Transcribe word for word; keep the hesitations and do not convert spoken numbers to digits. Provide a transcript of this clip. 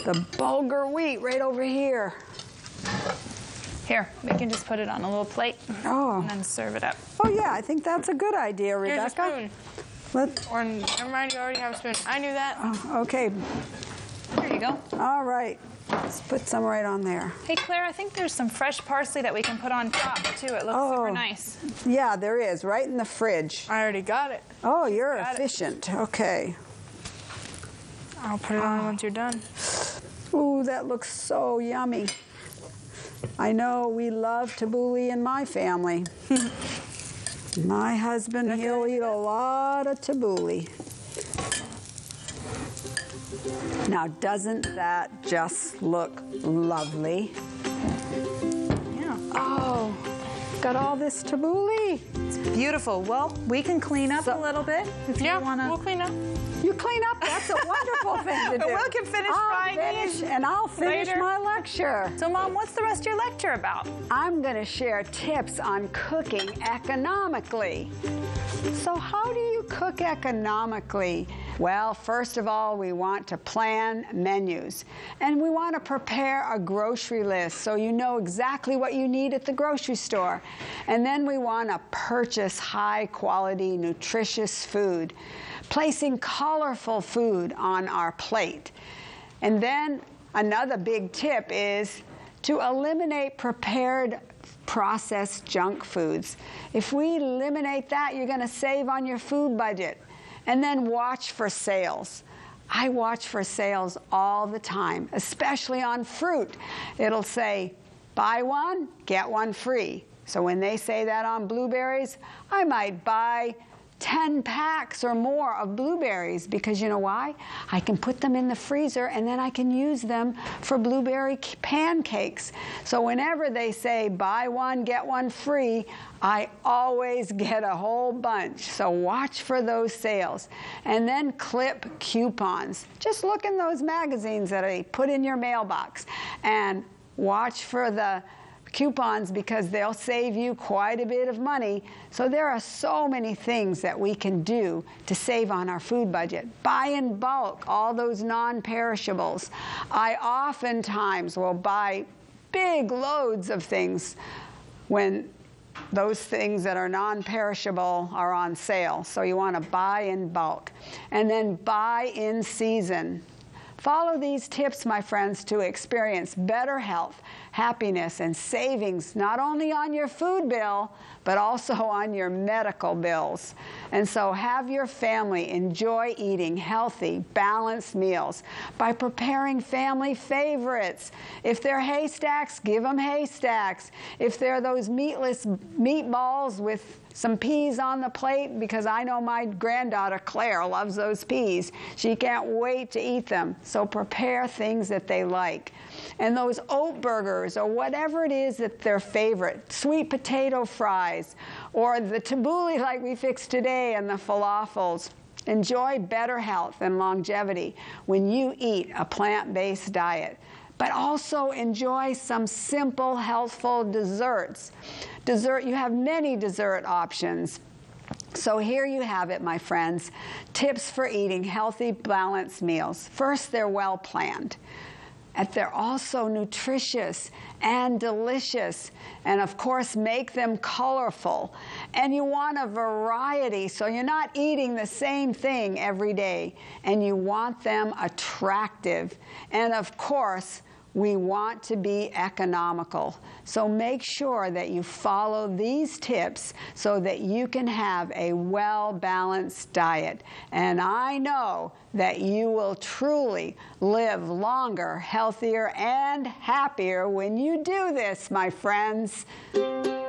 the bulgur wheat right over here. Here, we can just put it on a little plate Oh. and then serve it up. Oh, yeah, I think that's a good idea, Here's a Rebecca. spoon. Let, Or, never mind, you already have a spoon. I knew that. oh, okay, There you go. all right. Let's put some right on there. Hey, Claire, I think there's some fresh parsley that we can put on top, too. It looks Oh. super nice. Yeah, there is, right in the fridge. I already got it. Oh, you're got it. efficient. Okay. I'll put it on once you're done. Ooh, that looks so yummy. I know we love tabbouleh in my family. My husband, he'll eat a lot of tabbouleh. Now, doesn't that just look lovely? Yeah. Oh, got all this tabbouleh. Beautiful. Well, we can clean up So- a little bit if Yeah, you want to. we'll clean up. You clean up, that's a wonderful thing to do. We can finish I'll frying finish, these and I'll finish later. my lecture. So, Mom, what's the rest of your lecture about? I'm going to share tips on cooking economically. So how do you cook economically? Well, first of all, we want to plan menus. And we want to prepare a grocery list so you know exactly what you need at the grocery store. And then we want to purchase high-quality, nutritious food, placing colorful food on our plate. And then another big tip is to eliminate prepared processed junk foods. If we eliminate that, you're going to save on your food budget. And then watch for sales. I watch for sales all the time, especially on fruit. It'll say, buy one, get one free. So when they say that on blueberries, I might buy ten packs or more of blueberries, because you know why? I can put them in the freezer and then I can use them for blueberry pancakes. So whenever they say buy one, get one free, I always get a whole bunch. So watch for those sales. And then clip coupons. Just look in those magazines that I put in your mailbox and watch for the coupons, because they'll save you quite a bit of money. So there are so many things that we can do to save on our food budget. Buy in bulk all those non-perishables. I oftentimes will buy big loads of things when those things that are non-perishable are on sale. So you want to buy in bulk. And then buy in season. Follow these tips, my friends, to experience better health, happiness, and savings, not only on your food bill, but also on your medical bills. And so have your family enjoy eating healthy, balanced meals by preparing family favorites. If they're haystacks, give them haystacks. If they're those meatless meatballs with some peas on the plate, because I know my granddaughter Claire loves those peas. She can't wait to eat them. So prepare things that they like. And those oat burgers, or whatever it is that their favorite, sweet potato fries, or the tabbouleh like we fixed today, and the falafels. Enjoy better health and longevity when you eat a plant-based diet. But also enjoy some simple, healthful desserts. Dessert, you have many dessert options. So here you have it, my friends. Tips for eating healthy, balanced meals. First, they're well planned. And they're also nutritious and delicious. And of course, make them colorful. And you want a variety, so you're not eating the same thing every day. And you want them attractive. And of course, we want to be economical. So make sure that you follow these tips so that you can have a well-balanced diet. And I know that you will truly live longer, healthier, and happier when you do this, my friends.